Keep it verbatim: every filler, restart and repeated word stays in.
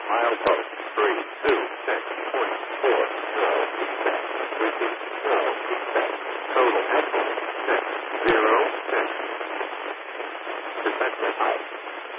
Mile post. Three, two, six, point four, no, reset. Switching, no, reset. Total excellent. Six, zero, six.